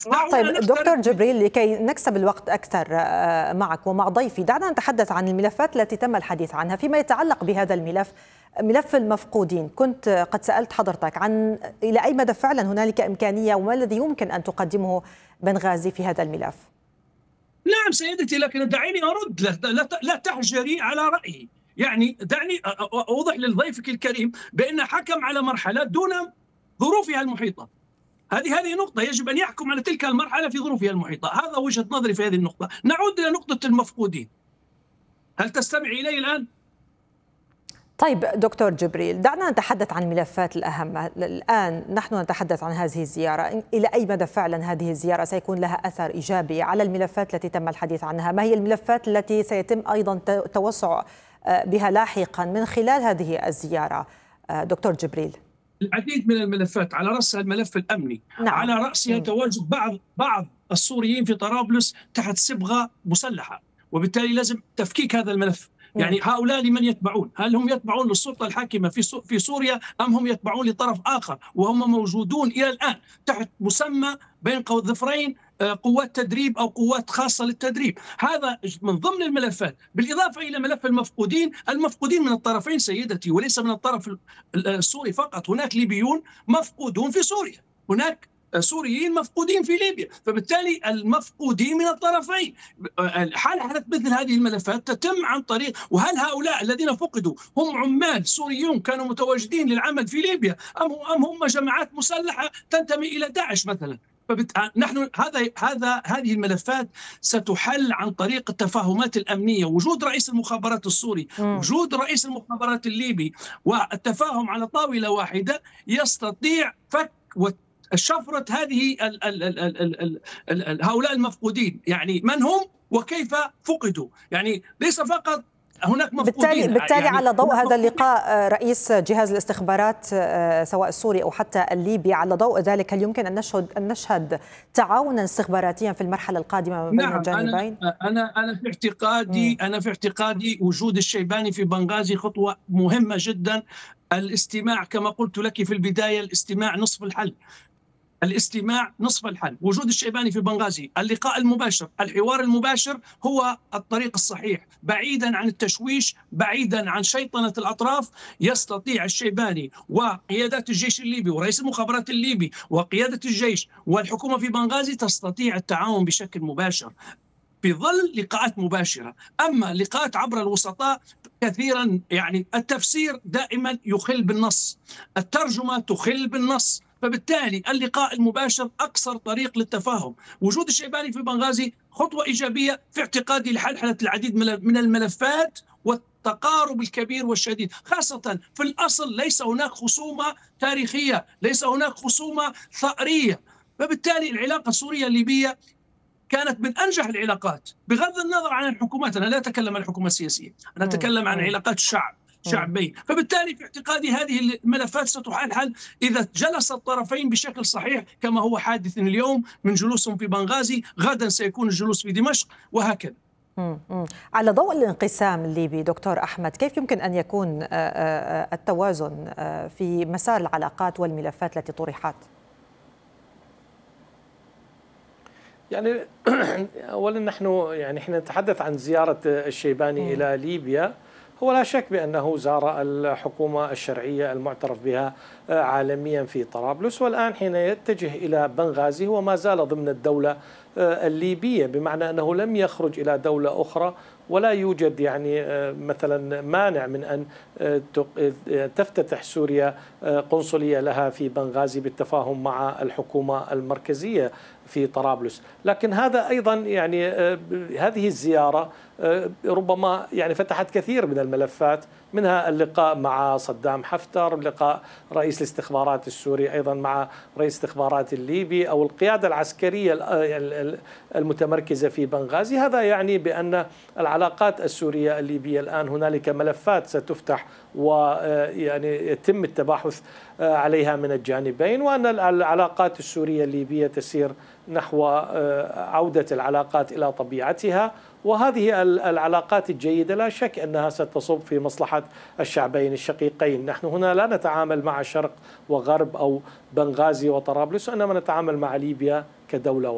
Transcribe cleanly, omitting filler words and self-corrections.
طيب دعونا دكتور نقترب. جبريل، لكي نكسب الوقت أكثر معك ومع ضيفي، دعنا نتحدث عن الملفات التي تم الحديث عنها فيما يتعلق بهذا الملف، ملف المفقودين. كنت قد سألت حضرتك عن إلى أي مدى فعلا هنالك إمكانية وما الذي يمكن أن تقدمه بنغازي في هذا الملف. نعم سيدتي، لكن دعيني أرد. لا تحجري على رأيي. يعني دعني أوضح لضيفك الكريم بأن حكم على مرحلة دون ظروفها المحيطة. هذه نقطة يجب أن يحكم على تلك المرحلة في ظروفها المحيطة. هذا وجهة نظري في هذه النقطة. نعود إلى نقطة المفقودين. هل تستمع إلي الآن؟ طيب دكتور جبريل، دعنا نتحدث عن الملفات الأهم. الآن نحن نتحدث عن هذه الزيارة، إلى أي مدى فعلا هذه الزيارة سيكون لها أثر إيجابي على الملفات التي تم الحديث عنها؟ ما هي الملفات التي سيتم أيضا التوسع بها لاحقا من خلال هذه الزيارة دكتور جبريل؟ العديد من الملفات، على رأسها الملف الأمني. نعم. على رأسها تواجد بعض السوريين في طرابلس تحت صبغة مسلحة، وبالتالي لازم تفكيك هذا الملف. يعني هؤلاء لمن يتبعون؟ هل هم يتبعون للسلطة الحاكمة في سوريا أم هم يتبعون لطرف آخر؟ وهم موجودون إلى الآن تحت مسمى بين ظفرين، قوات تدريب أو قوات خاصة للتدريب. هذا من ضمن الملفات، بالإضافة إلى ملف المفقودين. المفقودين من الطرفين سيدتي، وليس من الطرف السوري فقط. هناك ليبيون مفقودون في سوريا، هناك سوريين مفقودين في ليبيا، فبالتالي المفقودين من الطرفين. حالة مثل هذه الملفات تتم عن طريق، وهل هؤلاء الذين فقدوا هم عمال سوريون كانوا متواجدين للعمل في ليبيا أم هم جماعات مسلحة تنتمي إلى داعش مثلا؟ نحن هذه الملفات ستحل عن طريق التفاهمات الأمنية، وجود رئيس المخابرات السوري، وجود رئيس المخابرات الليبي، والتفاهم على طاولة واحدة يستطيع فك شفرة هذه هؤلاء المفقودين. يعني من هم وكيف فقدوا، يعني ليس فقط هناك مفقودين. بالتالي يعني على ضوء هذا اللقاء رئيس جهاز الاستخبارات سواء السوري أو حتى الليبي، على ضوء ذلك هل يمكن أن نشهد تعاونا استخباراتيا في المرحلة القادمة ما بين الجانبين؟ أنا في اعتقادي وجود الشيباني في بنغازي خطوة مهمة جدا. الاستماع كما قلت لك في البداية، الاستماع نصف الحل. الاستماع نصف الحل. وجود الشيباني في بنغازي، اللقاء المباشر، الحوار المباشر هو الطريق الصحيح، بعيدا عن التشويش، بعيدا عن شيطنة الأطراف. يستطيع الشيباني وقيادات الجيش الليبي ورئيس المخابرات الليبي وقيادة الجيش والحكومة في بنغازي تستطيع التعاون بشكل مباشر في ظل لقاءات مباشرة. أما لقاءات عبر الوسطاء كثيرا يعني التفسير دائما يخل بالنص، الترجمة تخل بالنص، فبالتالي اللقاء المباشر أقصر طريق للتفاهم. وجود الشيباني في بنغازي خطوة إيجابية في اعتقادي لحلحلة العديد من الملفات والتقارب الكبير والشديد، خاصة في الأصل ليس هناك خصومة تاريخية، ليس هناك خصومة ثأرية. فبالتالي العلاقة السورية الليبية كانت من أنجح العلاقات، بغض النظر عن الحكومات. أنا لا أتكلم عن الحكومة السياسية، أنا أتكلم عن علاقات شعبين. فبالتالي في اعتقادي هذه الملفات ستحل إذا جلس الطرفين بشكل صحيح، كما هو حادث اليوم من جلوسهم في بنغازي، غدا سيكون الجلوس في دمشق وهكذا. على ضوء الانقسام الليبي دكتور أحمد، كيف يمكن أن يكون التوازن في مسار العلاقات والملفات التي طرحت؟ يعني اولا نحن احنا نتحدث عن زياره الشيباني الى ليبيا. هو لا شك بانه زار الحكومه الشرعيه المعترف بها عالميا في طرابلس، والان حين يتجه الى بنغازي هو ما زال ضمن الدوله الليبيه، بمعنى انه لم يخرج الى دوله اخرى، ولا يوجد يعني مثلا مانع من ان تفتتح سوريا قنصليه لها في بنغازي بالتفاهم مع الحكومه المركزيه في طرابلس. لكن هذا ايضا يعني هذه الزياره ربما يعني فتحت كثير من الملفات، منها اللقاء مع صدام حفتر، لقاء رئيس الاستخبارات السوري ايضا مع رئيس الاستخبارات الليبي، او القياده العسكريه المتمركزه في بنغازي. هذا يعني بان العلاقات السوريه الليبيه الان هنالك ملفات ستفتح ويعني يتم التباحث عليها من الجانبين، وان العلاقات السوريه الليبيه تسير نحو عودة العلاقات إلى طبيعتها. وهذه العلاقات الجيدة لا شك أنها ستصب في مصلحة الشعبين الشقيقين. نحن هنا لا نتعامل مع شرق وغرب أو بنغازي وطرابلس، وإنما نتعامل مع ليبيا كدولة واحدة.